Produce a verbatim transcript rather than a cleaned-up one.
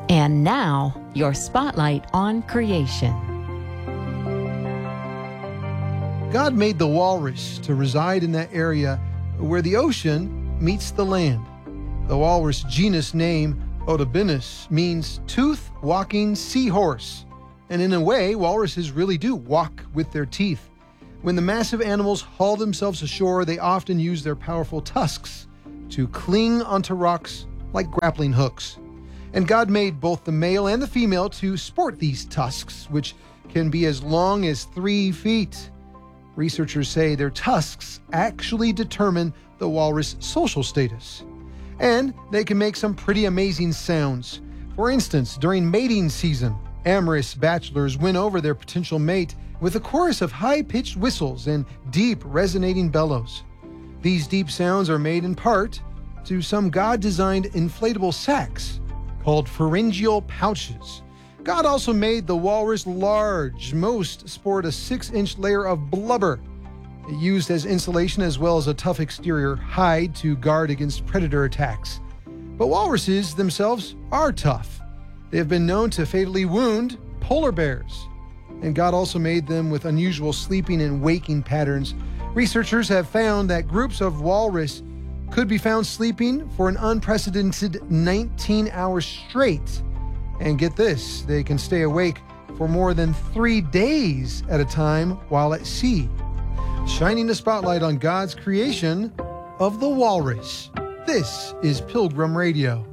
And now, your spotlight on creation. God made the walrus to reside in that area where the ocean meets the land. The walrus genus name, Otobinus, means tooth-walking seahorse. And in a way, walruses really do walk with their teeth. When the massive animals haul themselves ashore, they often use their powerful tusks to cling onto rocks like grappling hooks. And God made both the male and the female to sport these tusks, which can be as long as three feet. Researchers say their tusks actually determine the walrus' social status. And they can make some pretty amazing sounds. For instance, during mating season, amorous bachelors win over their potential mate with a chorus of high-pitched whistles and deep, resonating bellows. These deep sounds are made in part to some God-designed inflatable sacs called pharyngeal pouches. God also made the walrus large. Most sport a six-inch layer of blubber, used as insulation as well as a tough exterior hide to guard against predator attacks. But walruses themselves are tough. They have been known to fatally wound polar bears. And God also made them with unusual sleeping and waking patterns. Researchers have found that groups of walrus could be found sleeping for an unprecedented nineteen hours straight. And get this, they can stay awake for more than three days at a time while at sea, shining a spotlight on God's creation of the walrus. This is Pilgrim Radio.